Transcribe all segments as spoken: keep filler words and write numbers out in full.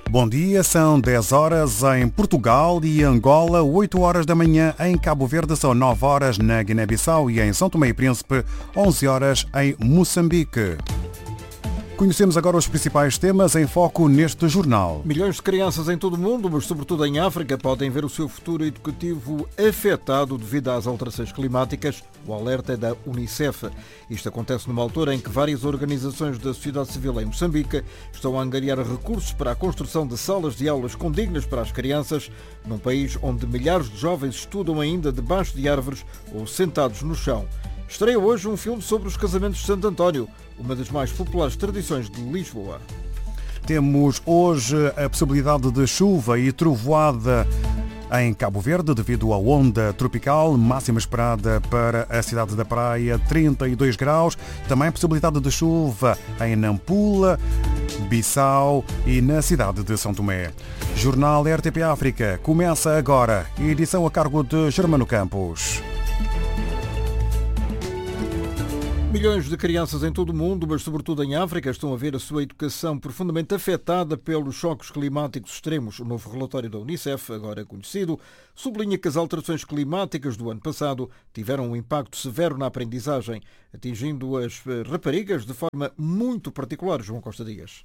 Bom dia, são dez horas em Portugal e Angola, oito horas da manhã em Cabo Verde, são nove horas na Guiné-Bissau e em São Tomé e Príncipe, onze horas em Moçambique. Conhecemos agora os principais temas em foco neste jornal. Milhões de crianças em todo o mundo, mas sobretudo em África, podem ver o seu futuro educativo afetado devido às alterações climáticas. O alerta é da Unicef. Isto acontece numa altura em que várias organizações da sociedade civil em Moçambique estão a angariar recursos para a construção de salas de aulas condignas para as crianças, num país onde milhares de jovens estudam ainda debaixo de árvores ou sentados no chão. Estreia hoje um filme sobre os casamentos de Santo António, uma das mais populares tradições de Lisboa. Temos hoje a possibilidade de chuva e trovoada em Cabo Verde devido à onda tropical, máxima esperada para a cidade da Praia, trinta e dois graus. Também possibilidade de chuva em Nampula, Bissau e na cidade de São Tomé. Jornal R T P África começa agora, edição a cargo de Germano Campos. Milhões de crianças em todo o mundo, mas sobretudo em África, estão a ver a sua educação profundamente afetada pelos choques climáticos extremos. O novo relatório da Unicef, agora conhecido, sublinha que as alterações climáticas do ano passado tiveram um impacto severo na aprendizagem, atingindo as raparigas de forma muito particular. João Costa Dias.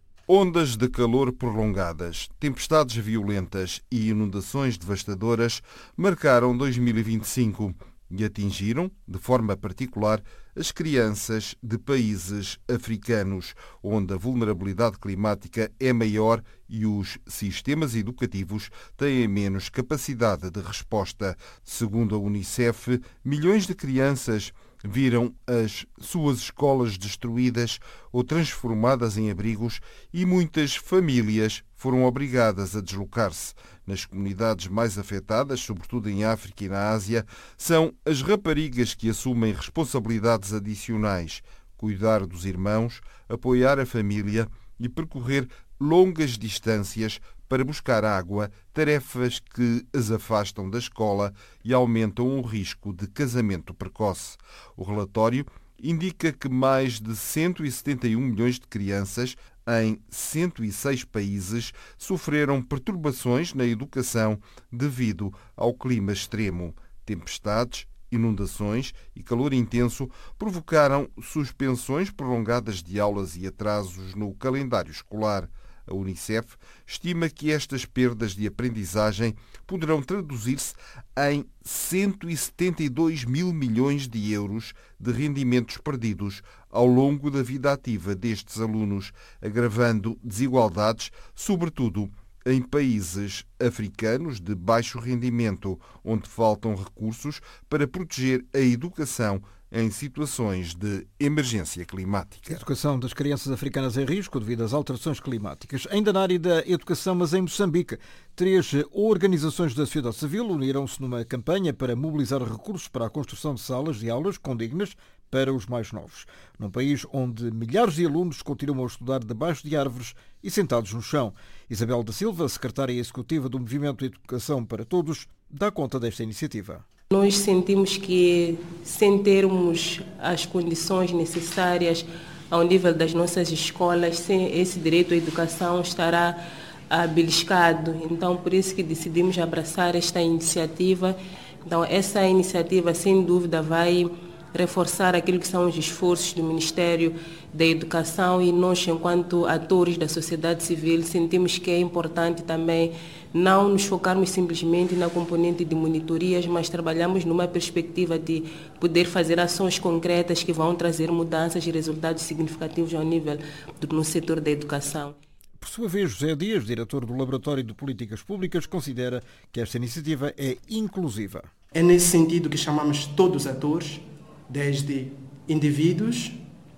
Ondas de calor prolongadas, tempestades violentas e inundações devastadoras marcaram dois mil e vinte e cinco e atingiram, de forma particular, as crianças de países africanos, onde a vulnerabilidade climática é maior e os sistemas educativos têm menos capacidade de resposta. Segundo a Unicef, milhões de crianças viram as suas escolas destruídas ou transformadas em abrigos e muitas famílias foram obrigadas a deslocar-se. Nas comunidades mais afetadas, sobretudo em África e na Ásia, são as raparigas que assumem responsabilidades adicionais, cuidar dos irmãos, apoiar a família e percorrer longas distâncias para buscar água, tarefas que as afastam da escola e aumentam o risco de casamento precoce. O relatório indica que mais de cento e setenta e um milhões de crianças em cento e seis países sofreram perturbações na educação devido ao clima extremo. Tempestades, inundações e calor intenso provocaram suspensões prolongadas de aulas e atrasos no calendário escolar. A Unicef estima que estas perdas de aprendizagem poderão traduzir-se em cento e setenta e dois mil milhões de euros de rendimentos perdidos ao longo da vida ativa destes alunos, agravando desigualdades, sobretudo em países africanos de baixo rendimento, onde faltam recursos para proteger a educação em situações de emergência climática. A educação das crianças africanas em risco devido às alterações climáticas. Ainda na área da educação, mas em Moçambique, três organizações da sociedade civil uniram-se numa campanha para mobilizar recursos para a construção de salas de aulas condignas para os mais novos. Num país onde milhares de alunos continuam a estudar debaixo de árvores e sentados no chão. Isabel da Silva, secretária executiva do Movimento Educação para Todos, dá conta desta iniciativa. Nós sentimos que, sem termos as condições necessárias ao nível das nossas escolas, sem esse direito à educação estará beliscado. Então, por isso que decidimos abraçar esta iniciativa. Então, essa iniciativa, sem dúvida, vai reforçar aquilo que são os esforços do Ministério da Educação e nós, enquanto atores da sociedade civil, sentimos que é importante também não nos focarmos simplesmente na componente de monitorias, mas trabalhamos numa perspectiva de poder fazer ações concretas que vão trazer mudanças e resultados significativos ao nível do no setor da educação. Por sua vez, José Dias, diretor do Laboratório de Políticas Públicas, considera que esta iniciativa é inclusiva. É nesse sentido que chamamos todos os atores, desde indivíduos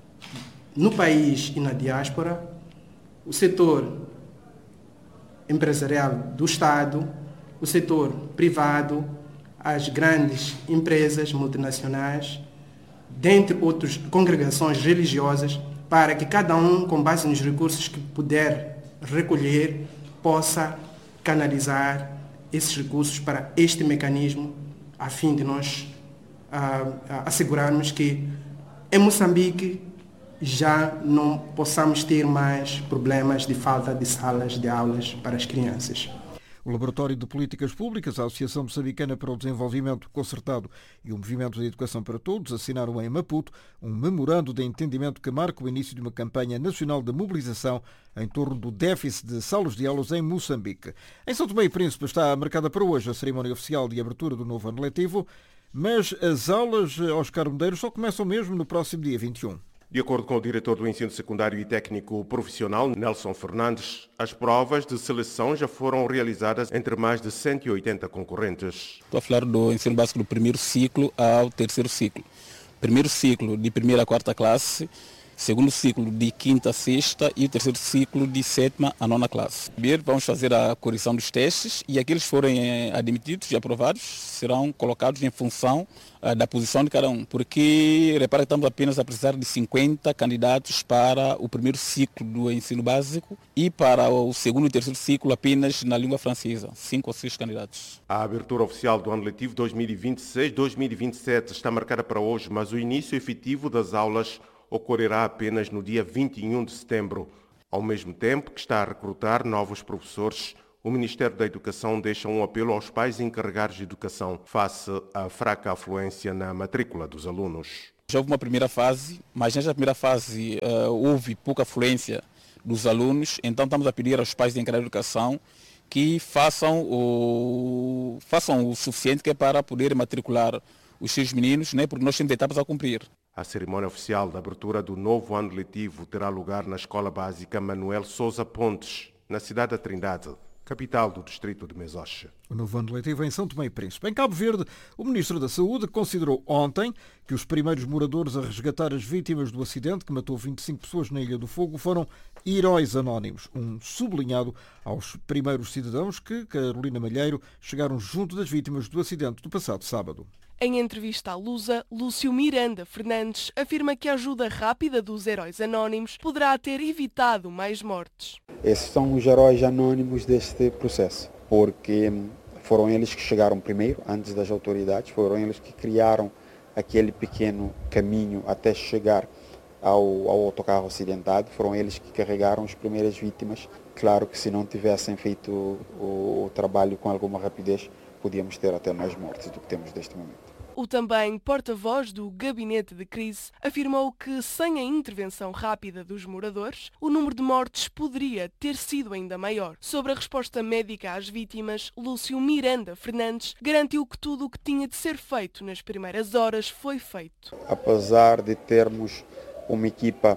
no país e na diáspora, o setor empresarial do Estado, o setor privado, as grandes empresas multinacionais, dentre outras congregações religiosas, para que cada um, com base nos recursos que puder recolher, possa canalizar esses recursos para este mecanismo, a fim de nós uh, uh, assegurarmos que em Moçambique já não possamos ter mais problemas de falta de salas de aulas para as crianças. O Laboratório de Políticas Públicas, a Associação Moçambicana para o Desenvolvimento Concertado e o Movimento de Educação para Todos assinaram em Maputo um memorando de entendimento que marca o início de uma campanha nacional de mobilização em torno do déficit de salas de aulas em Moçambique. Em São Tomé e Príncipe está marcada para hoje a cerimónia oficial de abertura do novo ano letivo, mas as aulas, Oscar Medeiros, só começam mesmo no próximo dia vinte e um. De acordo com o diretor do Ensino Secundário e Técnico Profissional, Nelson Fernandes, as provas de seleção já foram realizadas entre mais de cento e oitenta concorrentes. Estou a falar do ensino básico do primeiro ciclo ao terceiro ciclo. Primeiro ciclo de primeira a quarta classe, segundo ciclo de quinta a sexta e o terceiro ciclo de sétima a nona classe. Primeiro vamos fazer a correção dos testes e aqueles que forem admitidos e aprovados serão colocados em função uh, da posição de cada um. Porque, repara que estamos apenas a precisar de cinquenta candidatos para o primeiro ciclo do ensino básico e para o segundo e terceiro ciclo apenas na língua francesa, cinco ou seis candidatos. A abertura oficial do ano letivo dois mil e vinte e seis dois mil e vinte e sete está marcada para hoje, mas o início efetivo das aulas ocorrerá apenas no dia vinte e um de setembro. Ao mesmo tempo que está a recrutar novos professores, o Ministério da Educação deixa um apelo aos pais encarregados de educação face à fraca afluência na matrícula dos alunos. Já houve uma primeira fase, mas nesta primeira fase uh, houve pouca afluência dos alunos, então estamos a pedir aos pais encarregados de educação que façam o, façam o suficiente que é para poder matricular os seus meninos, né, porque nós temos etapas a cumprir. A cerimónia oficial da abertura do novo ano letivo terá lugar na Escola Básica Manuel Sousa Pontes, na cidade da Trindade, capital do distrito de Mesoche. O novo ano letivo em São Tomé e Príncipe. Em Cabo Verde, o Ministro da Saúde considerou ontem que os primeiros moradores a resgatar as vítimas do acidente que matou vinte e cinco pessoas na Ilha do Fogo foram heróis anónimos, um sublinhado aos primeiros cidadãos que, Carolina Malheiro, chegaram junto das vítimas do acidente do passado sábado. Em entrevista à Lusa, Lúcio Miranda Fernandes afirma que a ajuda rápida dos heróis anónimos poderá ter evitado mais mortes. Esses são os heróis anónimos deste processo, porque foram eles que chegaram primeiro, antes das autoridades, foram eles que criaram aquele pequeno caminho até chegar ao, ao autocarro acidentado, foram eles que carregaram as primeiras vítimas. Claro que se não tivessem feito o, o trabalho com alguma rapidez, podíamos ter até mais mortes do que temos neste momento. O também porta-voz do Gabinete de Crise afirmou que, sem a intervenção rápida dos moradores, o número de mortes poderia ter sido ainda maior. Sobre a resposta médica às vítimas, Lúcio Miranda Fernandes garantiu que tudo o que tinha de ser feito nas primeiras horas foi feito. Apesar de termos uma equipa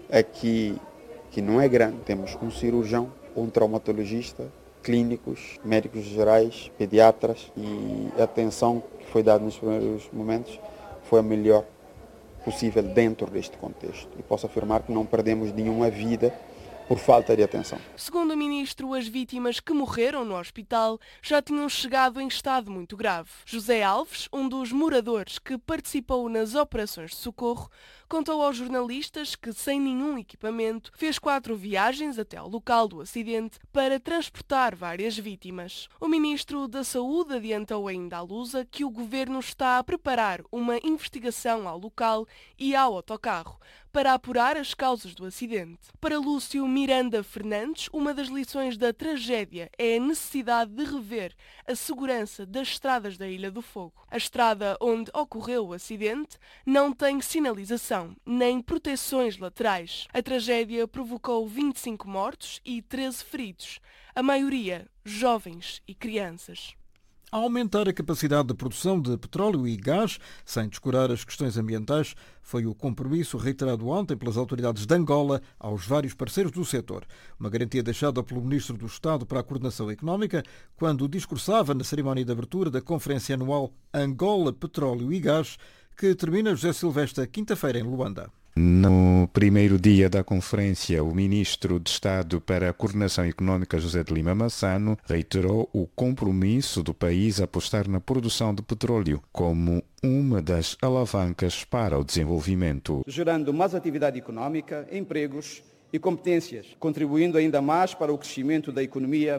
aqui que não é grande, temos um cirurgião, um traumatologista, clínicos, médicos gerais, pediatras, e a atenção que foi dada nos primeiros momentos foi a melhor possível dentro deste contexto. E posso afirmar que não perdemos nenhuma vida por falta de atenção. Segundo o ministro, as vítimas que morreram no hospital já tinham chegado em estado muito grave. José Alves, um dos moradores que participou nas operações de socorro, contou aos jornalistas que, sem nenhum equipamento, fez quatro viagens até ao local do acidente para transportar várias vítimas. O ministro da Saúde adiantou ainda à Lusa que o governo está a preparar uma investigação ao local e ao autocarro para apurar as causas do acidente. Para Lúcio Miranda Fernandes, uma das lições da tragédia é a necessidade de rever a segurança das estradas da Ilha do Fogo. A estrada onde ocorreu o acidente não tem sinalização, nem proteções laterais. A tragédia provocou vinte e cinco mortos e treze feridos, a maioria jovens e crianças. A aumentar a capacidade de produção de petróleo e gás, sem descurar as questões ambientais, foi o compromisso reiterado ontem pelas autoridades de Angola aos vários parceiros do setor. Uma garantia deixada pelo Ministro do Estado para a Coordenação Económica, quando discursava na cerimónia de abertura da Conferência Anual Angola Petróleo e Gás, que termina, José Silvestre, quinta-feira em Luanda. No primeiro dia da conferência, o Ministro de Estado para a Coordenação Económica, José de Lima Massano, reiterou o compromisso do país a apostar na produção de petróleo como uma das alavancas para o desenvolvimento, gerando mais atividade económica, empregos e competências, contribuindo ainda mais para o crescimento da economia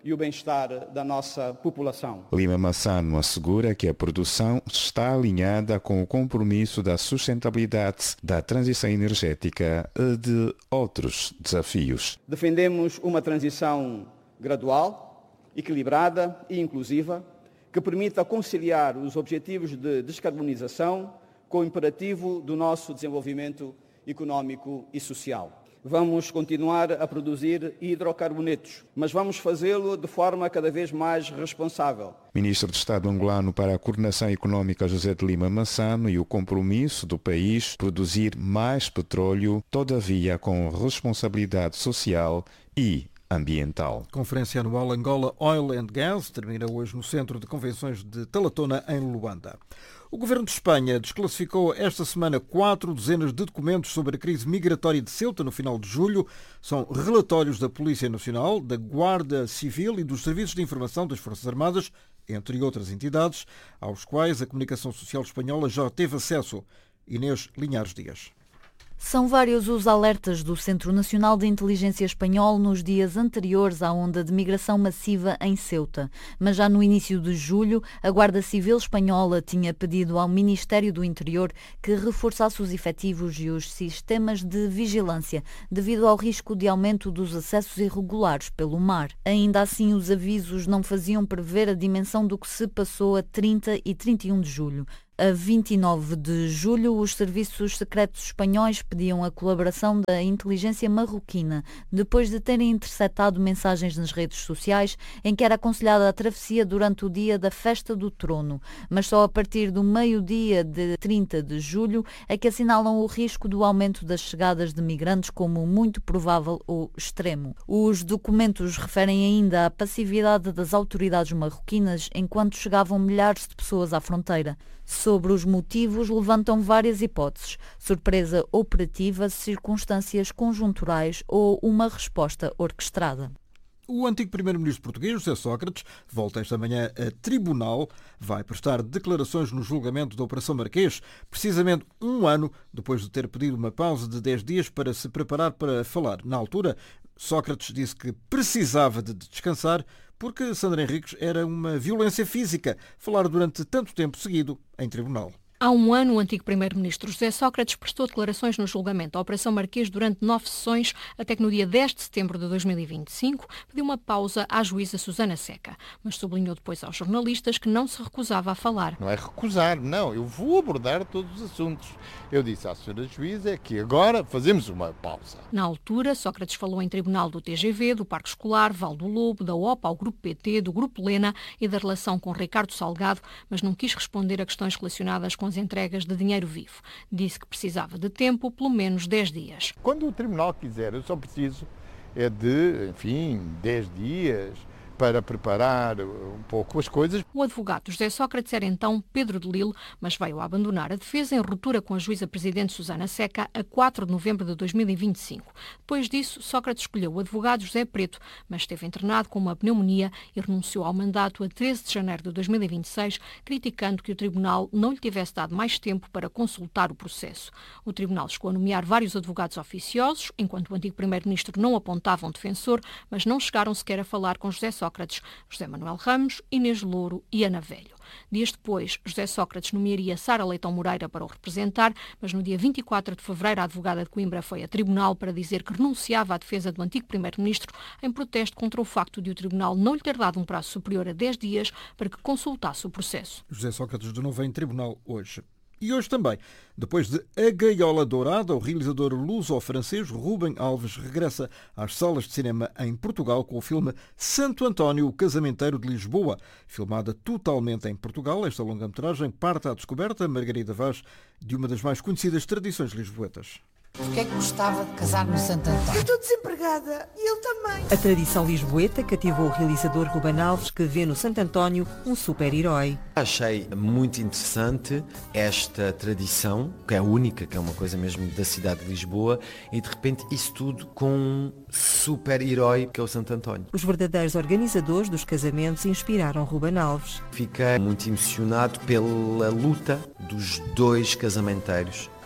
e o bem-estar da nossa população. Lima Massano assegura que a produção está alinhada com o compromisso da sustentabilidade, da transição energética e de outros desafios. Defendemos uma transição gradual, equilibrada e inclusiva, que permita conciliar os objetivos de descarbonização com o imperativo do nosso desenvolvimento económico e social. Vamos continuar a produzir hidrocarbonetos, mas vamos fazê-lo de forma cada vez mais responsável. Ministro de Estado angolano para a Coordenação Económica José de Lima Massano e o compromisso do país produzir mais petróleo, todavia com responsabilidade social e ambiental. Conferência anual Angola Oil and Gas termina hoje no Centro de Convenções de Talatona, em Luanda. O Governo de Espanha desclassificou esta semana quatro dezenas de documentos sobre a crise migratória de Ceuta no final de julho. São relatórios da Polícia Nacional, da Guarda Civil e dos Serviços de Informação das Forças Armadas, entre outras entidades, aos quais a comunicação social espanhola já teve acesso. Inês Linhares Dias. São vários os alertas do Centro Nacional de Inteligência Espanhol nos dias anteriores à onda de migração massiva em Ceuta. Mas já no início de julho, a Guarda Civil Espanhola tinha pedido ao Ministério do Interior que reforçasse os efetivos e os sistemas de vigilância, devido ao risco de aumento dos acessos irregulares pelo mar. Ainda assim, os avisos não faziam prever a dimensão do que se passou a trinta e trinta e um de julho. A vinte e nove de julho, os serviços secretos espanhóis pediam a colaboração da inteligência marroquina, depois de terem interceptado mensagens nas redes sociais em que era aconselhada a travessia durante o dia da Festa do Trono. Mas só a partir do meio-dia de trinta de julho é que assinalam o risco do aumento das chegadas de migrantes como muito provável ou extremo. Os documentos referem ainda à passividade das autoridades marroquinas enquanto chegavam milhares de pessoas à fronteira. Sobre os motivos, levantam várias hipóteses: surpresa operativa, circunstâncias conjunturais ou uma resposta orquestrada. O antigo primeiro-ministro português, José Sócrates, volta esta manhã a tribunal, vai prestar declarações no julgamento da Operação Marquês, precisamente um ano depois de ter pedido uma pausa de dez dias para se preparar para falar. Na altura, Sócrates disse que precisava de descansar porque Sandra Henriques era uma violência física falar durante tanto tempo seguido em tribunal. Há um ano, o antigo primeiro-ministro José Sócrates prestou declarações no julgamento da Operação Marquês durante nove sessões, até que no dia dez de setembro de dois mil e vinte e cinco pediu uma pausa à juíza Susana Seca, mas sublinhou depois aos jornalistas que não se recusava a falar. Não é recusar, não, eu vou abordar todos os assuntos. Eu disse à senhora juíza que agora fazemos uma pausa. Na altura, Sócrates falou em tribunal do T G V, do Parque Escolar, Val do Lobo, da O P A ao Grupo P T, do Grupo Lena e da relação com Ricardo Salgado, mas não quis responder a questões relacionadas com as entregas de dinheiro vivo. Disse que precisava de tempo, pelo menos dez dias. Quando o tribunal quiser, eu só preciso é de, enfim, dez dias para preparar um pouco as coisas. O advogado de José Sócrates era então Pedro de Lille, mas veio a abandonar a defesa em ruptura com a juíza-presidente Susana Seca a quatro de novembro de dois mil e vinte e cinco. Depois disso, Sócrates escolheu o advogado José Preto, mas esteve internado com uma pneumonia e renunciou ao mandato a treze de janeiro de dois mil e vinte e seis, criticando que o tribunal não lhe tivesse dado mais tempo para consultar o processo. O tribunal chegou a nomear vários advogados oficiosos, enquanto o antigo primeiro-ministro não apontava um defensor, mas não chegaram sequer a falar com José Sócrates. Sócrates, José Manuel Ramos, Inês Louro e Ana Velho. Dias depois, José Sócrates nomearia Sara Leitão Moreira para o representar, mas no dia vinte e quatro de fevereiro a advogada de Coimbra foi a tribunal para dizer que renunciava à defesa do antigo primeiro-ministro em protesto contra o facto de o tribunal não lhe ter dado um prazo superior a dez dias para que consultasse o processo. José Sócrates de novo em tribunal hoje. E hoje também, depois de A Gaiola Dourada, o realizador luso-francês Rubem Alves regressa às salas de cinema em Portugal com o filme Santo António, o Casamenteiro de Lisboa. Filmada totalmente em Portugal, esta longa-metragem parte à descoberta, Margarida Vaz, de uma das mais conhecidas tradições lisboetas. Porquê é que gostava de casar no Santo António? Eu estou desempregada e ele também. A tradição lisboeta cativou o realizador Rubem Alves, que vê no Santo António um super-herói. Achei muito interessante esta tradição, que é única, que é uma coisa mesmo da cidade de Lisboa, e de repente isso tudo com um super-herói que é o Santo António. Os verdadeiros organizadores dos casamentos inspiraram Rubem Alves. Fiquei muito emocionado pela luta dos dois casamenteiros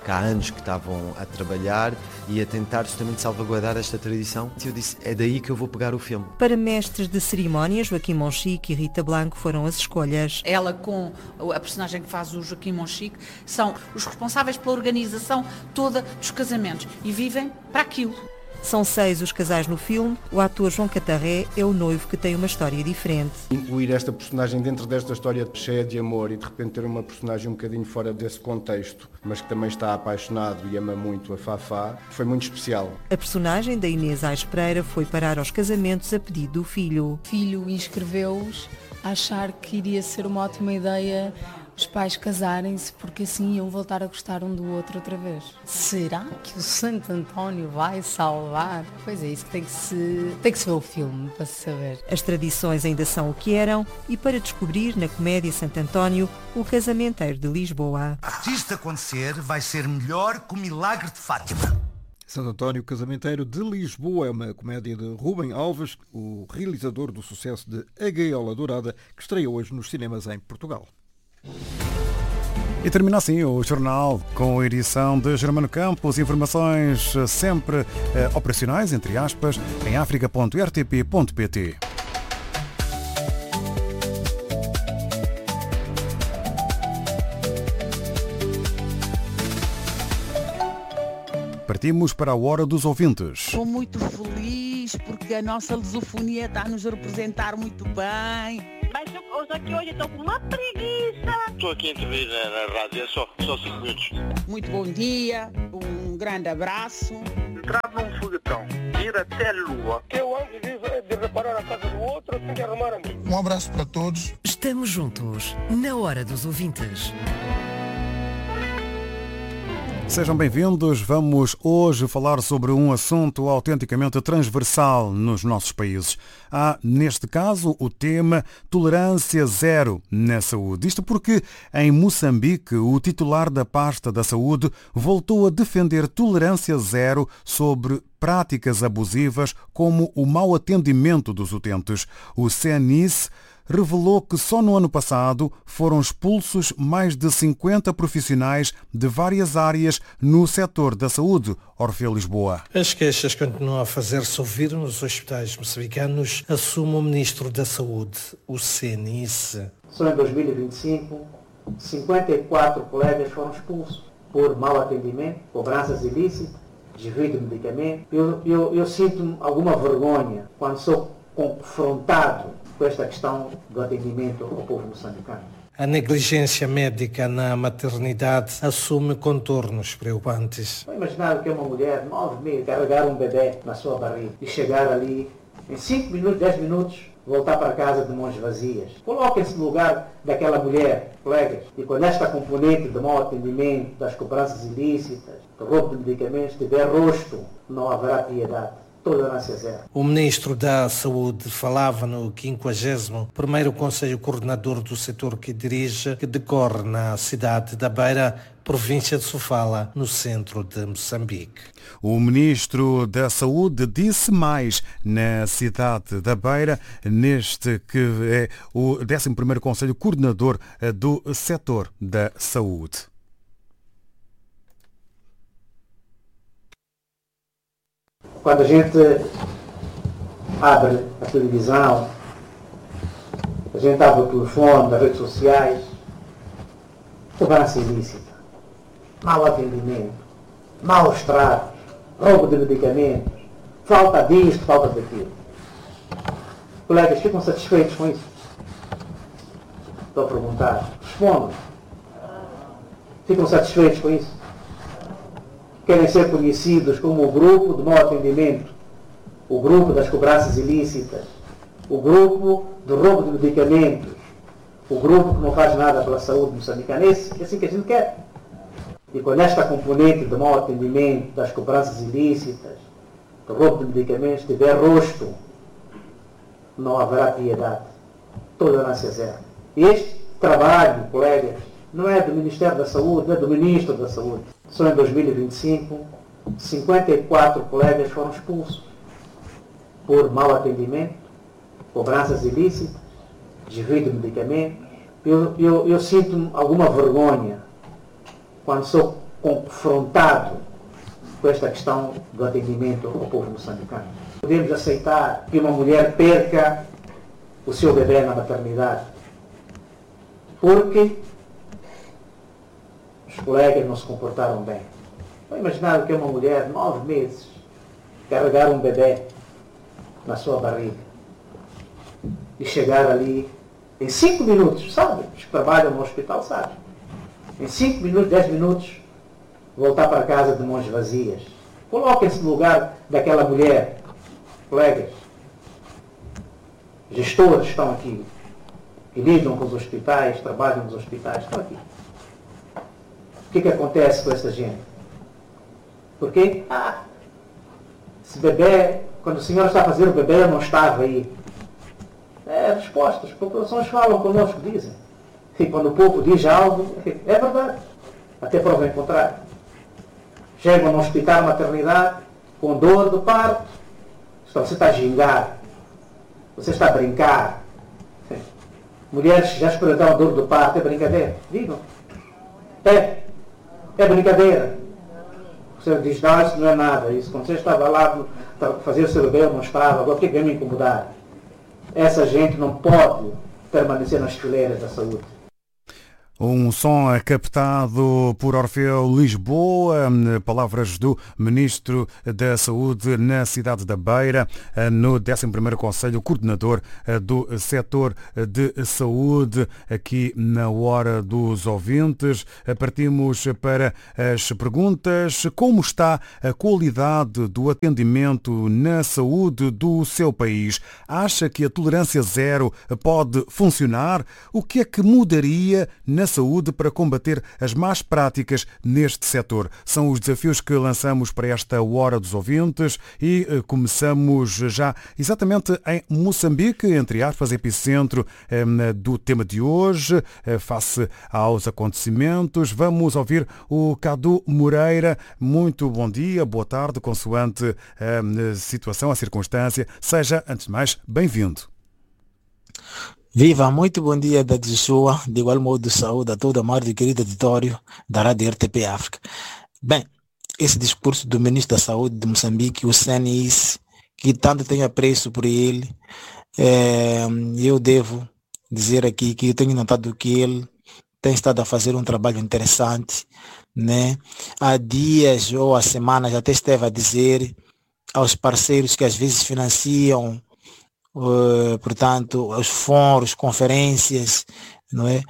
que há anos que estavam a trabalhar e a tentar justamente salvaguardar esta tradição. E eu disse, é daí que eu vou pegar o filme. Para mestres de cerimónias, Joaquim Monchique e Rita Blanco foram as escolhas. Ela com a personagem que faz o Joaquim Monchique são os responsáveis pela organização toda dos casamentos e vivem para aquilo. São seis os casais no filme. O ator João Catarré é o noivo que tem uma história diferente. Incluir esta personagem dentro desta história cheia de amor e de repente ter uma personagem um bocadinho fora desse contexto, mas que também está apaixonado e ama muito a Fafá, foi muito especial. A personagem da Inês Aires Pereira foi parar aos casamentos a pedido do filho. O filho inscreveu-os a achar que iria ser uma ótima ideia os pais casarem-se porque assim iam voltar a gostar um do outro outra vez. Será que o Santo António vai salvar? Pois é, isso que tem que se, tem que se ver o filme para se saber. As tradições ainda são o que eram e para descobrir na comédia Santo António o casamenteiro de Lisboa. Se isto acontecer, vai ser melhor que o milagre de Fátima. Santo António Casamenteiro de Lisboa é uma comédia de Rubem Alves, o realizador do sucesso de A Gaiola Dourada, que estreia hoje nos cinemas em Portugal. E termina assim o jornal com a edição de Germano Campos, informações sempre eh, operacionais, entre aspas, em africa ponto r t p ponto p t. Partimos para a hora dos ouvintes. Estou muito feliz porque a nossa lusofonia está a nos representar muito bem. Mas eu aqui hoje estou com uma preguiça. Estou aqui a intervir na, na rádio, é só, só cinco minutos. Muito bom dia, um grande abraço. Entrar num foguetão, ir até a lua. Eu antes de, de reparar a casa do outro, tenho que arrumar a mim. Um abraço para todos. Estamos juntos, na hora dos ouvintes. Sejam bem-vindos. Vamos hoje falar sobre um assunto autenticamente transversal nos nossos países. Há, neste caso, o tema tolerância zero na saúde. Isto porque, em Moçambique, o titular da pasta da saúde voltou a defender tolerância zero sobre práticas abusivas como o mau atendimento dos utentes. O C N I S revelou que só no ano passado foram expulsos mais de cinquenta profissionais de várias áreas no setor da saúde. Orfeu Lisboa. As queixas continuam a fazer-se ouvir nos hospitais moçambicanos, assume o Ministro da Saúde, o C N I S. Só em dois mil e vinte e cinco, cinquenta e quatro colegas foram expulsos por mau atendimento, cobranças ilícitas, desvio de medicamento. Eu, eu, eu sinto alguma vergonha quando sou confrontado com esta questão do atendimento ao povo moçambicano. A negligência médica na maternidade assume contornos preocupantes. Vou imaginar que é uma mulher, nove meses, carregar um bebê na sua barriga e chegar ali, em cinco minutos, dez minutos, voltar para casa de mãos vazias. Coloquem-se no lugar daquela mulher, colegas, e quando esta componente de mau atendimento, das cobranças ilícitas, do roubo de medicamentos, tiver rosto, não haverá piedade. Tolerância zero. O Ministro da Saúde falava no quinquagésimo primeiro Conselho Coordenador do setor que dirige, que decorre na cidade da Beira, província de Sofala, no centro de Moçambique. O Ministro da Saúde disse mais na cidade da Beira, neste que é o décimo primeiro Conselho Coordenador do setor da saúde. Quando a gente abre a televisão, a gente abre o telefone, as redes sociais, cobrança ilícita, mau atendimento, maus tratos, roubo de medicamentos, falta disto, falta daquilo. Colegas, ficam satisfeitos com isso? Estou a perguntar. Respondam. Ficam satisfeitos com isso? Querem ser conhecidos como o grupo de mau atendimento, o grupo das cobranças ilícitas, o grupo do roubo de medicamentos, o grupo que não faz nada pela saúde moçambicana. É assim que a gente quer. E quando esta componente de mau atendimento, das cobranças ilícitas, do roubo de medicamentos tiver rosto, não haverá piedade. Tolerância zero. E este trabalho, colegas, não é do Ministério da Saúde, não é do Ministro da Saúde. Só em dois mil e vinte e cinco, cinquenta e quatro colegas foram expulsos por mau atendimento, cobranças ilícitas, desvio de medicamentos. Eu, eu, eu sinto alguma vergonha quando sou confrontado com esta questão do atendimento ao povo moçambicano. Podemos aceitar que uma mulher perca o seu bebê na maternidade, porque os colegas não se comportaram bem. Não imaginaram que uma mulher, nove meses, carregar um bebê na sua barriga e chegar ali em cinco minutos, sabe? Os que trabalham no hospital sabem. Em cinco minutos, dez minutos, voltar para casa de mãos vazias. Coloquem-se no lugar daquela mulher, colegas. Gestores estão aqui, que lidam com os hospitais, trabalham nos hospitais, estão aqui. O que é que acontece com essa gente? Porque, ah, esse bebê, quando a senhora está a fazer o bebê, não estava aí. É, respostas, as populações falam connosco, dizem. E quando o povo diz algo, é verdade. Até prova em contrário. Chegam no hospital, maternidade, com dor do parto. Então, você está a gingar. Você está a brincar. Mulheres já experimentaram a dor do parto, é brincadeira. Digam. É. É brincadeira. Você diz, não, isso não é nada. Isso, quando você estava lá a fazer o seu bebê, eu não estava. Agora, o que é que vai me incomodar? Essa gente não pode permanecer nas fileiras da saúde. Um som captado por Orfeu Lisboa, palavras do Ministro da Saúde na cidade da Beira, no décimo primeiro Conselho Coordenador do Setor de Saúde, aqui na Hora dos Ouvintes. Partimos para as perguntas. Como está a qualidade do atendimento na saúde do seu país? Acha que a tolerância zero pode funcionar? O que é que mudaria na saúde para combater as más práticas neste setor? São os desafios que lançamos para esta Hora dos Ouvintes e começamos já exatamente em Moçambique, entre aspas, epicentro do tema de hoje, face aos acontecimentos. Vamos ouvir o Cadu Moreira. Muito bom dia, boa tarde, consoante a situação, a circunstância. Seja, antes de mais, bem-vindo. Viva, muito bom dia da Joshua, de igual modo saúde a todo o amado e querido auditório da Rádio R T P África. Bem, esse discurso do Ministro da Saúde de Moçambique, o Senis, que tanto tenho apreço por ele, é, eu devo dizer aqui que eu tenho notado que ele tem estado a fazer um trabalho interessante, né? Há dias ou há semanas até esteve a dizer aos parceiros que às vezes financiam Uh, portanto, os fóruns, conferências, não é?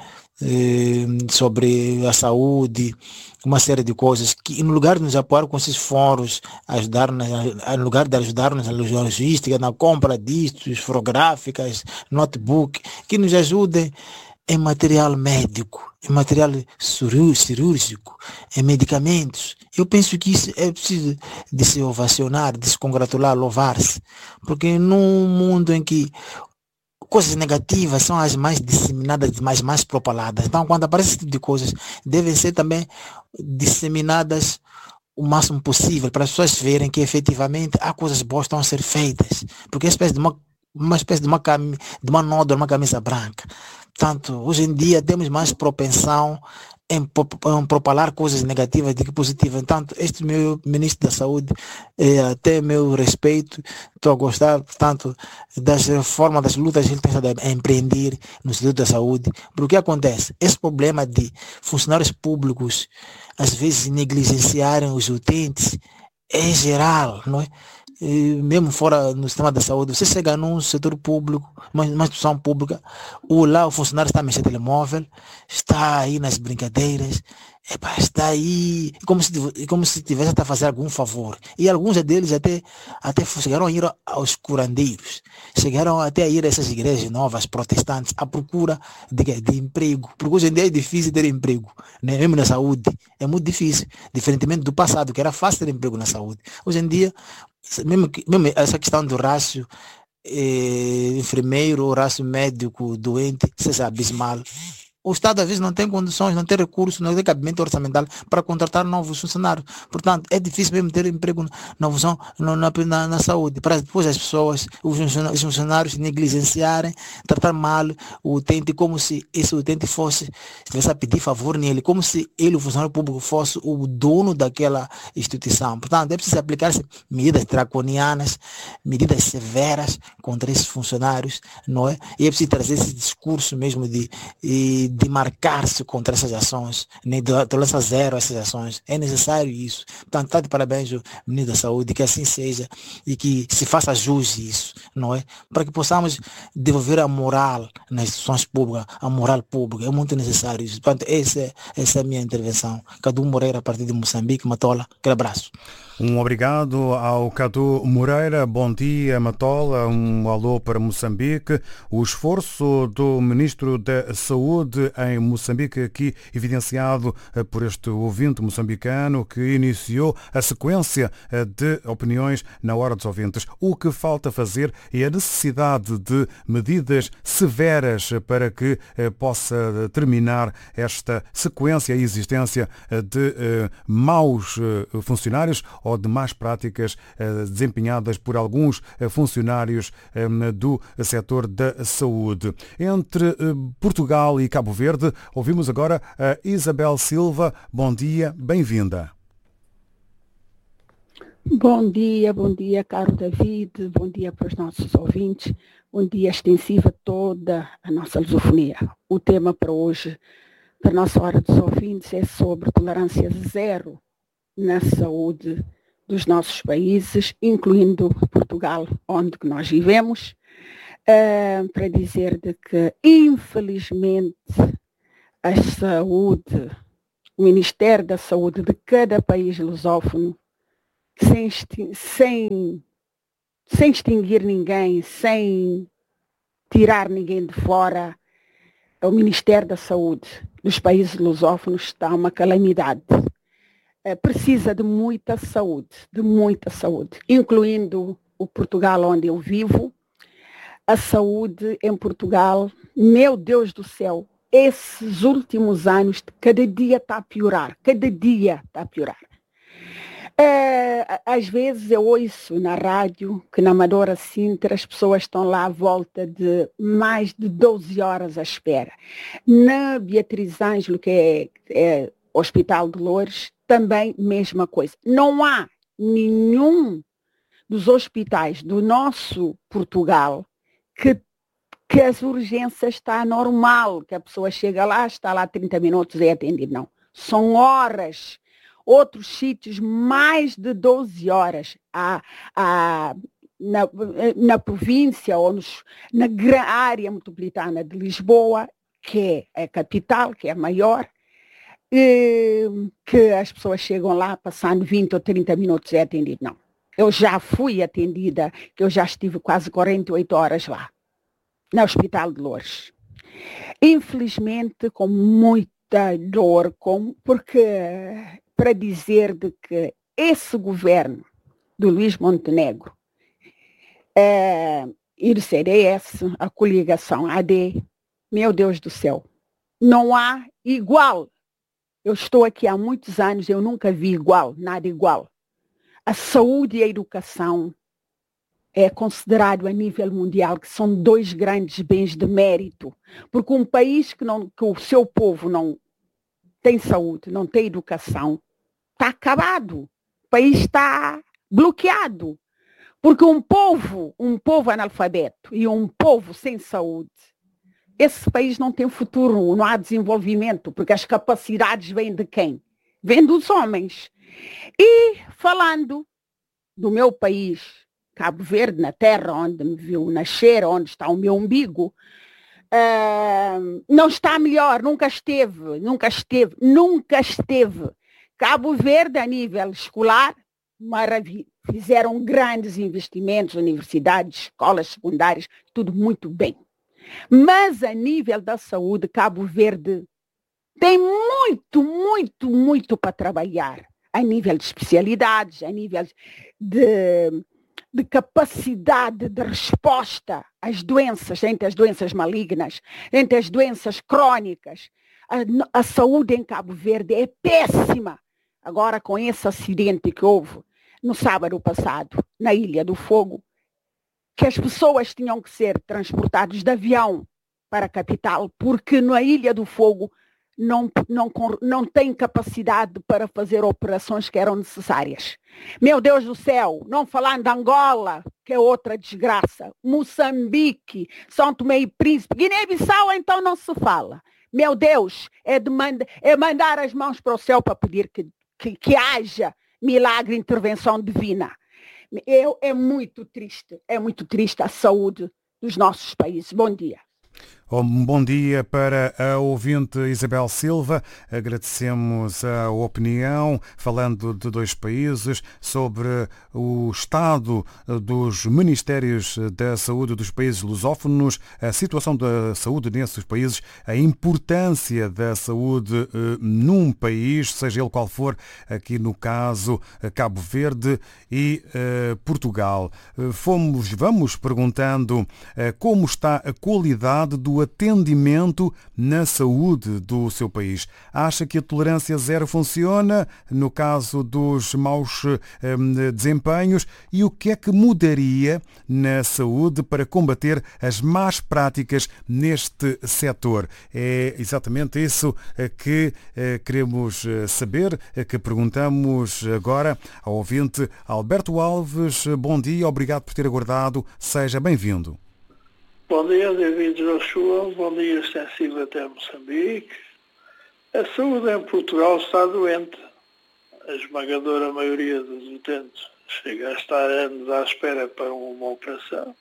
Uh, sobre a saúde, uma série de coisas que, no lugar de nos apoiar com esses fóruns, ajudar na, no lugar de ajudar-nos na logística, na compra disto, forográficas, notebook, que nos ajudem em material médico, em material cirúrgico, em medicamentos. Eu penso que isso é preciso de se ovacionar, de se congratular, louvar-se, porque num mundo em que coisas negativas são as mais disseminadas, mais mais propaladas. Então, quando aparece esse tipo de coisas, devem ser também disseminadas o máximo possível, para as pessoas verem que efetivamente há coisas boas que estão a ser feitas, porque é uma espécie de uma, uma espécie de uma, cam... de uma nódoa, uma camisa branca. Portanto, hoje em dia temos mais propensão em, em propalar coisas negativas do que positivas. Então, este meu Ministro da Saúde, é, até meu respeito, estou a gostar, portanto, das reformas, das lutas que ele tem estado a empreender no setor da saúde. Porque o que acontece? Esse problema de funcionários públicos, às vezes, negligenciarem os utentes, é geral, não é? E mesmo fora no sistema da saúde, você chega num setor público, uma, uma instituição pública, ou lá o funcionário está a mexer no telemóvel, está aí nas brincadeiras, epa, está aí como se, como se tivesse a fazer algum favor. E alguns deles até, até chegaram a ir aos curandeiros, chegaram até a ir a essas igrejas novas, protestantes, à procura de, de emprego. Porque hoje em dia é difícil ter emprego, né? Mesmo na saúde, é muito difícil, diferentemente do passado, que era fácil ter emprego na saúde. Hoje em dia, Mesmo, mesmo essa questão do rácio eh, enfermeiro ou rácio médico doente, isso é abismal. o Estado às vezes não tem condições, não tem recursos, não tem cabimento orçamental para contratar novos funcionários. Portanto, é difícil mesmo ter emprego novos na, na, na saúde, para depois as pessoas, os funcionários negligenciarem, tratar mal o utente, como se esse utente fosse, estivesse a pedir favor nele, como se ele, o funcionário público, fosse o dono daquela instituição. Portanto, é preciso aplicar-se medidas draconianas, medidas severas contra esses funcionários, não é? E é preciso trazer esse discurso mesmo de, de marcar-se contra essas ações, nem de tolerância zero a essas ações. É necessário isso. Portanto, está de parabéns o ministro da Saúde, que assim seja e que se faça jus isso, não é? Para que possamos devolver a moral nas instituições públicas, a moral pública. É muito necessário isso. Portanto, essa é, essa é a minha intervenção. Cadu Moreira, a partir de Moçambique, Matola. Aquele abraço. Um obrigado ao Cadu Moreira. Bom dia, Matola. Um alô para Moçambique. O esforço do Ministro da Saúde em Moçambique, aqui evidenciado por este ouvinte moçambicano que iniciou a sequência de opiniões na Hora dos Ouvintes. O que falta fazer é a necessidade de medidas severas para que possa terminar esta sequência, a existência de maus funcionários ou de más práticas desempenhadas por alguns funcionários do setor da saúde. Entre Portugal e Cabo Verde, ouvimos agora a Isabel Silva. Bom dia, bem-vinda. Bom dia, bom dia, caro David, bom dia para os nossos ouvintes, bom dia extensivo a toda a nossa lusofonia. O tema para hoje, para a nossa Hora dos Ouvintes, é sobre tolerância zero na saúde dos nossos países, incluindo Portugal, onde nós vivemos, uh, para dizer de que, infelizmente, a saúde, o Ministério da Saúde de cada país lusófono, sem, sem, sem extinguir ninguém, sem tirar ninguém de fora, o Ministério da Saúde dos países lusófonos está uma calamidade. Precisa de muita saúde, de muita saúde, incluindo o Portugal onde eu vivo. A saúde em Portugal, meu Deus do céu, esses últimos anos, cada dia está a piorar, cada dia está a piorar. É, às vezes eu ouço na rádio que na Amadora Sintra as pessoas estão lá à volta de mais de doze horas à espera. Na Beatriz Ângelo, que é, é Hospital de Loures, também mesma coisa. Não há nenhum dos hospitais do nosso Portugal que, que as urgências está normal, que a pessoa chega lá, está lá trinta minutos e é atendido. Não. São horas. Outros sítios, mais de doze horas. Há, há, na, na província ou nos, na área metropolitana de Lisboa, que é a capital, que é a maior, que as pessoas chegam lá passando vinte ou trinta minutos e é atendido. Não. Eu já fui atendida, que eu já estive quase quarenta e oito horas lá, no Hospital de Loures. Infelizmente, com muita dor, com, porque para dizer de que esse governo do Luís Montenegro é, e do C D S, a coligação A D, meu Deus do céu, não há igual. Eu estou aqui há muitos anos, eu nunca vi igual, nada igual. A saúde e a educação é considerado a nível mundial que são dois grandes bens de mérito, porque um país que, não, que o seu povo não tem saúde, não tem educação, está acabado. O país está bloqueado. Porque um povo, um povo analfabeto e um povo sem saúde, esse país não tem futuro, não há desenvolvimento, porque as capacidades vêm de quem? Vêm dos homens. E falando do meu país, Cabo Verde, na terra onde me viu nascer, onde está o meu umbigo, uh, não está melhor, nunca esteve, nunca esteve, nunca esteve. Cabo Verde, a nível escolar, maravilha. Fizeram grandes investimentos, universidades, escolas secundárias, tudo muito bem. Mas a nível da saúde, Cabo Verde tem muito, muito, muito para trabalhar. A nível de especialidades, a nível de de capacidade de resposta às doenças, entre as doenças malignas, entre as doenças crónicas. A, a saúde em Cabo Verde é péssima. Agora, com esse acidente que houve no sábado passado, na Ilha do Fogo, que as pessoas tinham que ser transportadas de avião para a capital, porque na Ilha do Fogo não, não, não tem capacidade para fazer operações que eram necessárias. Meu Deus do céu, não falando de Angola, que é outra desgraça, Moçambique, São Tomé e Príncipe, Guiné-Bissau então não se fala. Meu Deus, é, de manda, é mandar as mãos para o céu para pedir que, que, que haja milagre, intervenção divina. É, é muito triste, é muito triste a saúde dos nossos países. Bom dia. Um bom dia para a ouvinte Isabel Silva. Agradecemos a opinião, falando de dois países, sobre o estado dos Ministérios da Saúde dos países lusófonos, a situação da saúde nesses países, a importância da saúde eh, num país, seja ele qual for, aqui no caso Cabo Verde e eh, Portugal. Fomos, vamos perguntando eh, como está a qualidade do atendimento na saúde do seu país. Acha que a tolerância zero funciona no caso dos maus eh, desempenhos e o que é que mudaria na saúde para combater as más práticas neste setor? É exatamente isso que eh, queremos saber, que perguntamos agora ao ouvinte Alberto Alves. Bom dia, obrigado por ter aguardado, seja bem-vindo. Bom dia, David Joshua. Bom dia, extensivo até Moçambique. A saúde em Portugal está doente. A esmagadora maioria dos utentes chega a estar anos à espera para uma operação.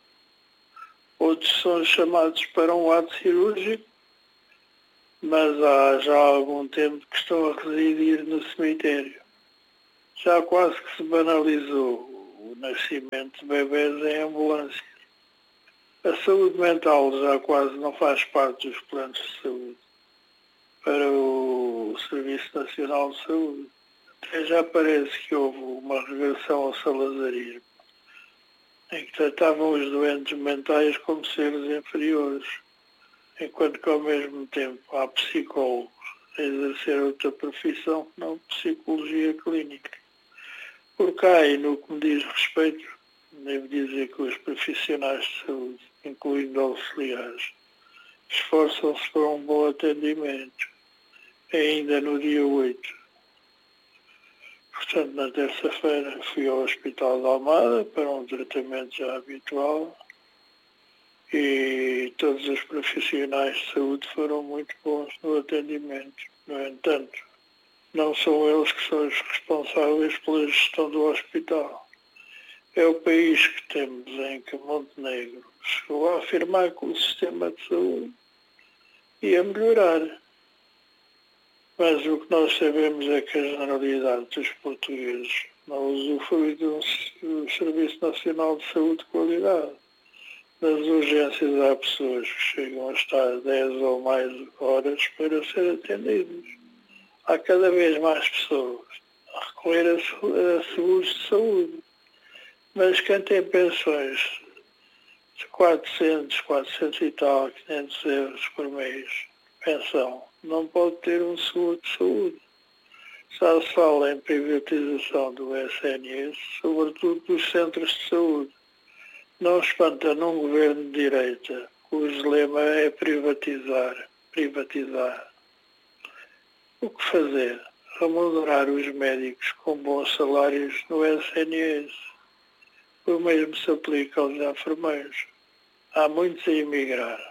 Outros são chamados para um ato cirúrgico, mas há já algum tempo que estão a residir no cemitério. Já quase que se banalizou o nascimento de bebés em ambulância. A saúde mental já quase não faz parte dos planos de saúde para o Serviço Nacional de Saúde. Até já parece que houve uma regressão ao salazarismo, em que tratavam os doentes mentais como seres inferiores, enquanto que ao mesmo tempo há psicólogos a exercer outra profissão que não psicologia clínica. Por cá, e no que me diz respeito, devo dizer que os profissionais de saúde, incluindo auxiliares, esforçam-se para um bom atendimento, ainda no dia oito. Portanto, na terça-feira fui ao Hospital de Almada para um tratamento já habitual e todos os profissionais de saúde foram muito bons no atendimento. No entanto, não são eles que são os responsáveis pela gestão do hospital. É o país que temos em que Montenegro chegou a afirmar que o sistema de saúde ia melhorar. Mas o que nós sabemos é que a generalidade dos portugueses não usufrui de um Serviço Nacional de Saúde de qualidade. Nas urgências há pessoas que chegam a estar dez ou mais horas para ser atendidas. Há cada vez mais pessoas a recorrer a seguros de saúde. Mas quem tem pensões de quatrocentos, quatrocentos e tal, quinhentos euros por mês, pensão, não pode ter um seguro de saúde. Já se fala em privatização do S N S, sobretudo dos centros de saúde. Não espanta num governo de direita, cujo lema é privatizar, privatizar. O que fazer? Remunerar os médicos com bons salários no S N S. O mesmo se aplica aos enfermeiros. Há muitos a emigrar.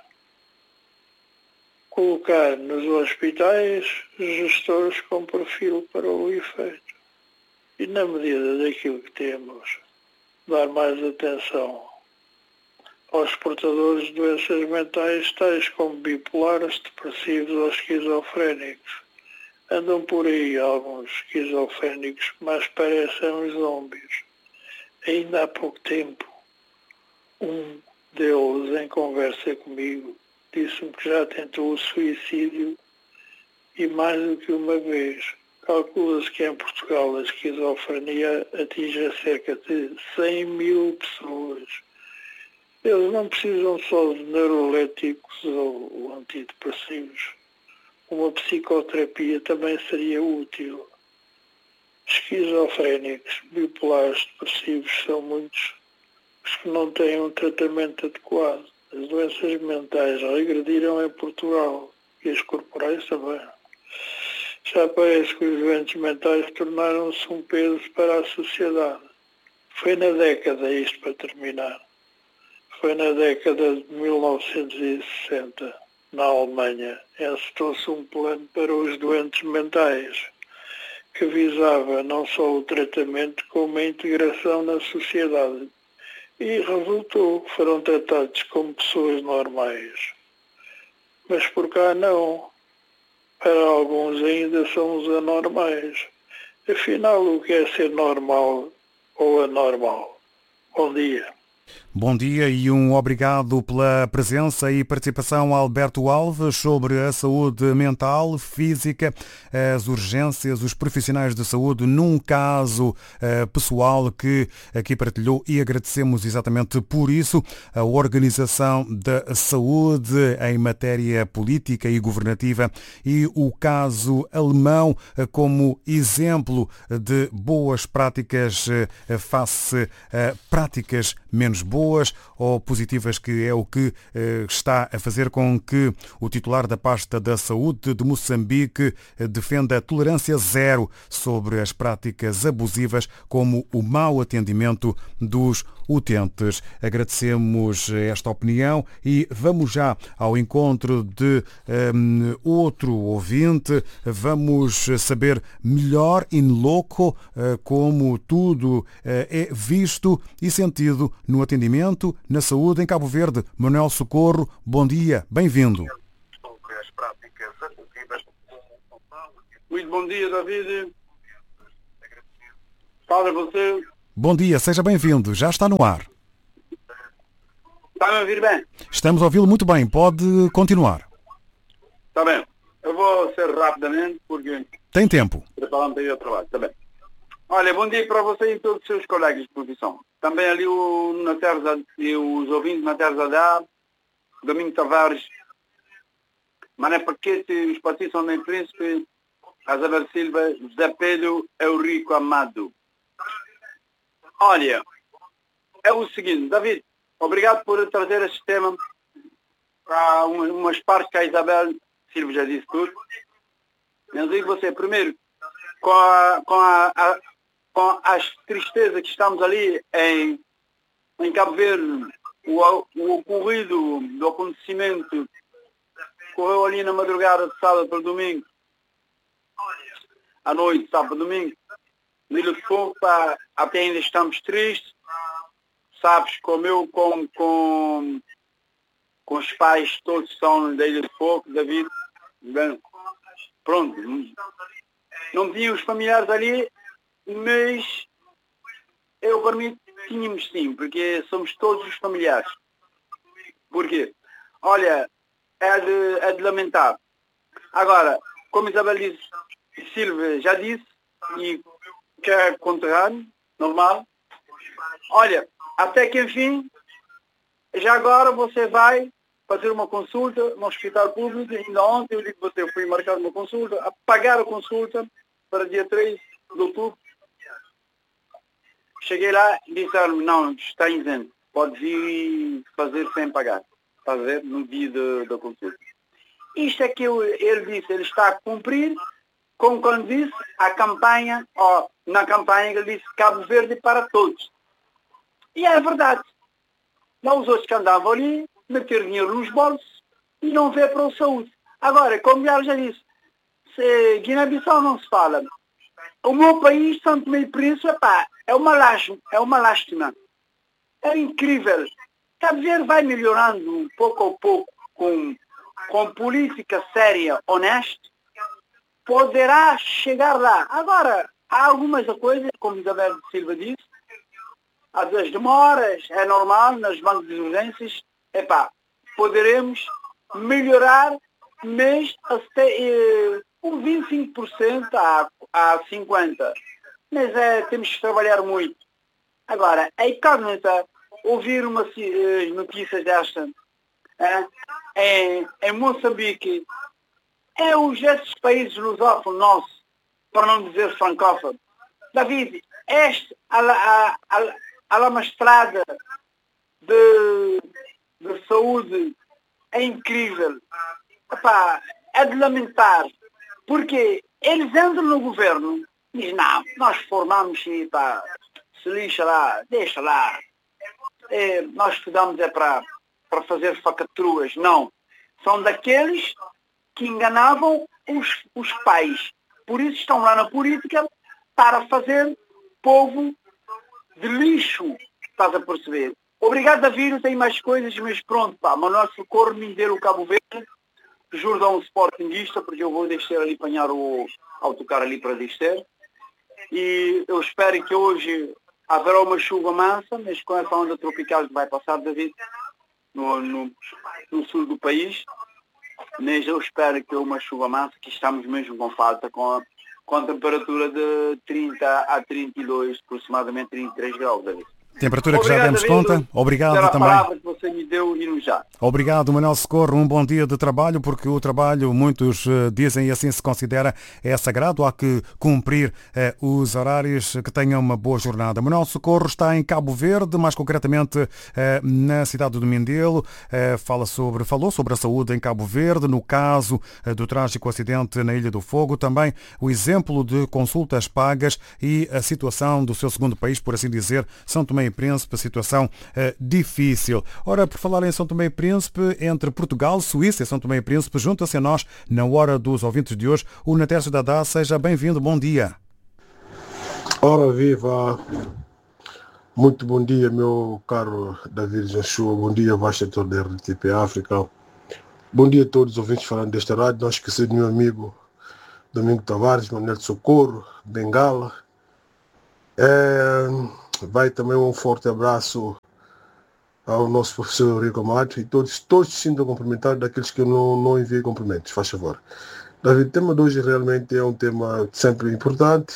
Colocar nos hospitais gestores com perfil para o efeito. E na medida daquilo que temos, dar mais atenção aos portadores de doenças mentais tais como bipolares, depressivos ou esquizofrénicos. Andam por aí alguns esquizofrénicos que mais parecem uns zombies. Ainda há pouco tempo, um deles, em conversa comigo, disse-me que já tentou o suicídio e mais do que uma vez. Calcula-se que em Portugal a esquizofrenia atinge cerca de cem mil pessoas. Eles não precisam só de neuroléticos ou antidepressivos. Uma psicoterapia também seria útil. Esquizofrénicos, bipolares, depressivos são muitos os que não têm um tratamento adequado. As doenças mentais regrediram em Portugal e as corporais também. Já parece que os doentes mentais tornaram-se um peso para a sociedade. Foi na década, isto para terminar, foi na década de mil novecentos e sessenta, na Alemanha, encetou-se um plano para os doentes mentais, que visava não só o tratamento como a integração na sociedade. E resultou que foram tratados como pessoas normais. Mas por cá não. Para alguns ainda são os anormais. Afinal, o que é ser normal ou anormal? Bom dia. Bom dia e um obrigado pela presença e participação, Alberto Alves, sobre a saúde mental, física, as urgências, os profissionais de saúde, num caso uh, pessoal que aqui partilhou, e agradecemos exatamente por isso a Organização da Saúde em matéria política e governativa e o caso alemão uh, como exemplo de boas práticas uh, face a práticas menos boas ou positivas, que é o que eh, está a fazer com que o titular da pasta da saúde de Moçambique eh, defenda a tolerância zero sobre as práticas abusivas, como o mau atendimento dos utentes. Agradecemos esta opinião e vamos já ao encontro de um, outro ouvinte. Vamos saber melhor in loco uh, como tudo uh, é visto e sentido no atendimento na saúde em Cabo Verde. Manuel Socorro, bom dia, bem-vindo. Muito bom dia, David. Para você. Bom dia, seja bem-vindo. Já está no ar. Está a ouvir bem? Estamos a ouvi-lo muito bem. Pode continuar. Está bem. Eu vou ser rapidamente porque... Tem tempo. Preparando para ir ao trabalho. Está bem. Olha, bom dia para você e todos os seus colegas de profissão. Também ali o, na Terra, e os ouvintes na Terra da Domingo Tavares, Mané Paquete, os Patrícios São Príncipe, Isabel Silva, José Pedro, Eurico Amado. Olha, é o seguinte, David, obrigado por trazer este tema para umas partes que a Isabel Silva já disse tudo. Mas digo você, primeiro, com, a, com, a, a, com as tristezas que estamos ali em, em Cabo Verde, o, o ocorrido do acontecimento correu ali na madrugada de sábado para domingo, à noite, sábado para domingo, no Ilha de Fogo, pá, até ainda estamos tristes, sabes, como eu, com, com, com os pais todos são da Ilha de Fogo, David, bem, pronto, não tinha os familiares ali, mas eu, para mim, tínhamos sim, porque somos todos os familiares. Porquê? Olha, é de, é de lamentar. Agora, como Isabel disse, Silva já disse, e que é conterrâneo, normal. Olha, até que enfim, já agora você vai fazer uma consulta no hospital público. Ainda ontem eu digo que você foi marcar uma consulta, a pagar a consulta para dia três de outubro. Cheguei lá e disseram, não, está isento, pode vir fazer sem pagar. Está a ver? No dia da consulta. Isto é que eu, ele disse, ele está a cumprir com quando disse a campanha, ó, na campanha ele disse Cabo Verde para todos. E é verdade. Não os outros que andavam ali, meter dinheiro nos bolsos e não ver para a saúde. Agora, como já já disse, se Guiné-Bissau não se fala, o meu país, São Tomé e Príncipe, pá, é uma lástima, é uma lástima. É incrível. Cabo Verde vai melhorando pouco a pouco com, com política séria, honesta, poderá chegar lá. Agora, há algumas coisas, como Isabel Silva disse, às vezes demoras, é normal, nas bancos de urgências, epá, poderemos melhorar, mas até, eh, O vinte e cinco por cento há, há cinquenta por cento. Mas é, temos que trabalhar muito. Agora, a incógnita, ouvir uma uh, notícias desta uh, em, em Moçambique, é os esses países lusófonos nossos, para não dizer francófono. David, este, há lá uma estrada de, de saúde é incrível. Epá, é de lamentar, porque eles entram no governo e dizem, não, nós formamos e pá, se lixa lá, deixa lá. É, nós estudamos é para, para fazer facatruas. Não. São daqueles que enganavam os, os pais. Por isso estão lá na política para fazer povo de lixo. Estás a perceber? Obrigado, David, tem mais coisas, mas pronto, pá. Manuel Socorro, Mindelo, Cabo Verde, Jordão Sportingista, porque eu vou deixar ali apanhar o autocarro ali para descer. E eu espero que hoje haverá uma chuva mansa, mas com essa onda tropical que vai passar, David, no, no, no sul do país. Mas eu espero que uma chuva mansa, que estamos mesmo com falta, com a, com a temperatura de trinta a trinta e dois, aproximadamente trinta e três graus, David. Temperatura que Obrigado, já demos David. conta. Obrigado Era a também. palavra que você me deu e no já. Obrigado, Manuel Socorro. Um bom dia de trabalho, porque o trabalho, muitos uh, dizem e assim se considera, é sagrado. Há que cumprir uh, os horários, que tenham uma boa jornada. Manuel Socorro está em Cabo Verde, mais concretamente uh, na cidade do Mindelo. Uh, fala sobre, falou sobre a saúde em Cabo Verde, no caso uh, do trágico acidente na Ilha do Fogo. Também o exemplo de consultas pagas e a situação do seu segundo país, por assim dizer, São Tomé e Príncipe, situação uh, difícil. Ora, por falar em São Tomé e Príncipe, entre Portugal, Suíça e São Tomé e Príncipe, junta-se a nós, na hora dos ouvintes de hoje, o Natércio Dadá. Seja bem-vindo, bom dia. Ora viva, muito bom dia, meu caro David Joshua, bom dia, bastidor da R T P África, bom dia a todos os ouvintes falando desta rádio, não esquecer do meu amigo Domingo Tavares, Manuel Socorro, Bengala. É... Vai também um forte abraço ao nosso professor Rico Amato e todos, todos se sintam cumprimentados, daqueles que eu não, não enviei cumprimentos, faz favor. David, o tema de hoje realmente é um tema sempre importante.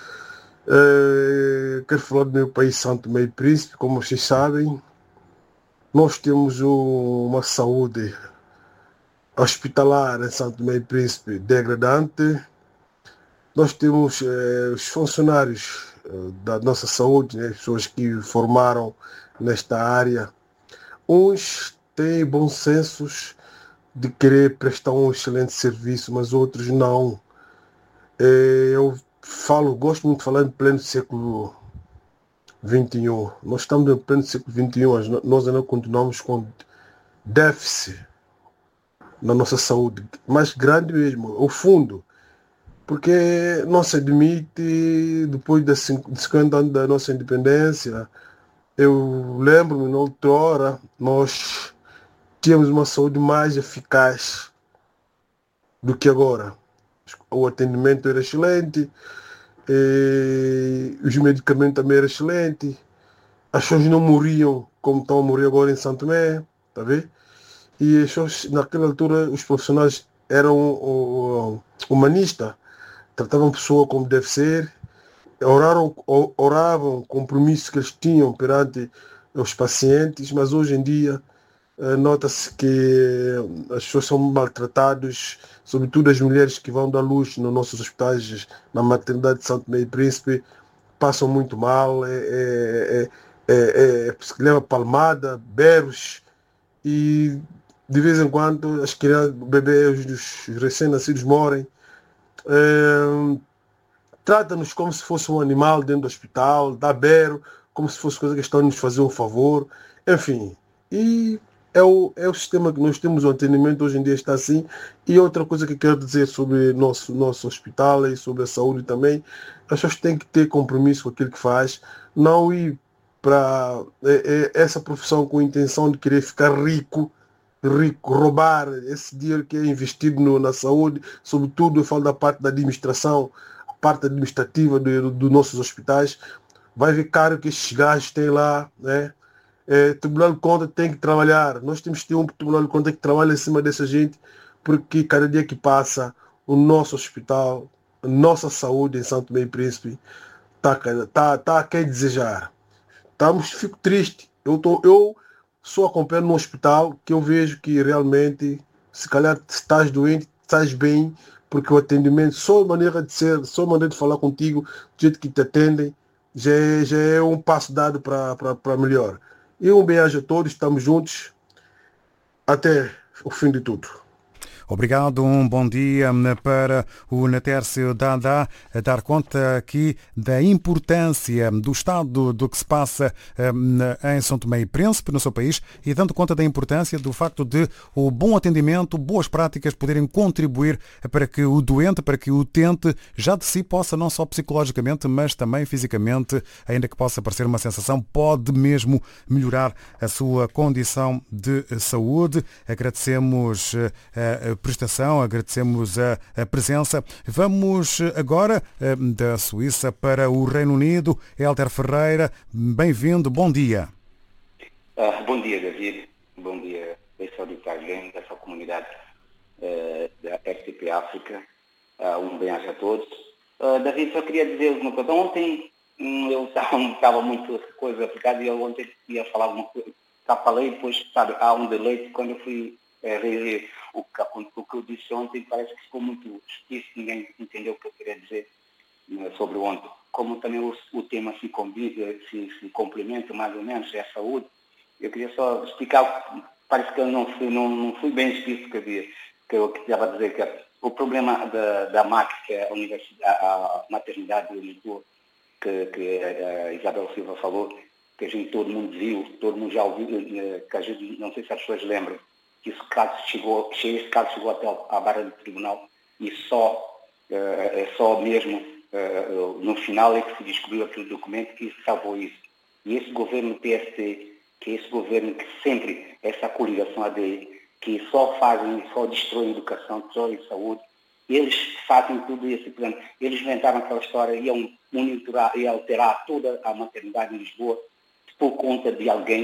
É, quero falar do meu país, São Tomé e Príncipe. Como vocês sabem, nós temos um, uma saúde hospitalar em São Tomé e Príncipe degradante. Nós temos é, os funcionários da nossa saúde, né? Pessoas que formaram nesta área. Uns têm bom senso de querer prestar um excelente serviço, mas outros não. Eu falo, gosto muito de falar em pleno século vinte e um. Nós estamos em pleno século vinte e um, nós ainda continuamos com déficit na nossa saúde, mais grande mesmo, ao fundo. Porque não se admite, depois de cinquenta anos da nossa independência, eu lembro-me, na outrora, nós tínhamos uma saúde mais eficaz do que agora. O atendimento era excelente, os medicamentos também eram excelentes, as pessoas não morriam como estão a morrer agora em São Tomé, tá vendo? E as pessoas, naquela altura, os profissionais eram humanistas, tratavam a pessoa como deve ser, oraram, oravam compromissos que eles tinham perante os pacientes, mas hoje em dia eh, nota-se que as pessoas são maltratadas, sobretudo as mulheres que vão dar luz nos nossos hospitais, na maternidade de São Tomé e Príncipe, passam muito mal, é, é, é, é, é, leva palmada, berros, e de vez em quando as crianças, bebês, os recém-nascidos morrem. É, trata-nos como se fosse um animal dentro do hospital, dá berro, como se fosse coisa que estão a nos fazer um favor, enfim. E é o, é o sistema que nós temos, o atendimento hoje em dia está assim. E outra coisa que quero dizer sobre nosso nosso hospital e sobre a saúde também, as pessoas têm que ter compromisso com aquilo que faz, não ir para é, é, essa profissão com a intenção de querer ficar rico, rico, roubar esse dinheiro que é investido no, na saúde, sobretudo eu falo da parte da administração, a parte administrativa dos do, do nossos hospitais. Vai ver caro que esses gajos têm lá, né? É, Tribunal de Contas tem que trabalhar, nós temos que ter um Tribunal de Contas que trabalha em cima dessa gente, porque cada dia que passa o nosso hospital, a nossa saúde em Santo Tomé e Príncipe está tá, tá a quem desejar. Estamos, fico triste. Eu, tô, eu sou acompanhado no hospital que eu vejo que realmente, se calhar estás doente, estás bem, porque o atendimento, só a maneira de ser, só a maneira de falar contigo, do jeito que te atendem, já é, já é um passo dado para melhor. E um beijo a todos, estamos juntos até o fim de tudo. Obrigado, um bom dia para o Natércio Dada, a dar conta aqui da importância do estado do que se passa em São Tomé e Príncipe, no seu país, e dando conta da importância do facto de o bom atendimento, boas práticas poderem contribuir para que o doente, para que o utente já de si possa, não só psicologicamente, mas também fisicamente, ainda que possa parecer uma sensação, pode mesmo melhorar a sua condição de saúde. Agradecemos a prestação, agradecemos a, a presença. Vamos agora eh, da Suíça para o Reino Unido. Hélder Ferreira, bem-vindo, bom dia. Uh, bom dia, David. Bom dia, esse auditório dessa comunidade uh, da R T P África. Uh, um bem-aja a todos. Uh, David, só queria dizer uma coisa. Ontem hum, eu estava muito coisa aplicada e eu ontem ia falar alguma coisa. Já falei, depois, sabe, há um delay quando eu fui é, rever o que, o que eu disse ontem, parece que ficou muito explícito, ninguém entendeu o que eu queria dizer, né, sobre ontem. Como também o, o tema se, combina, se, se complementa mais ou menos, é a saúde, eu queria só explicar, parece que eu não fui, não, não fui bem explícito que, havia, que eu queria dizer que o problema da, da M A C, que é a, Universidade, a maternidade de Lisboa, que, que a Isabel Silva falou, que a gente, todo mundo viu, todo mundo já ouviu, que a gente, não sei se as pessoas lembram, que esse caso chegou, que esse caso chegou até a barra do tribunal e só, é só mesmo no final é que se descobriu aquele documento que salvou isso. E esse governo P S T, que é esse governo que sempre, essa coligação A D, que só fazem, só destroem educação, destroem saúde, eles fazem tudo esse plano. Eles inventaram aquela história, iam monitorar e alterar toda a maternidade em Lisboa por conta de alguém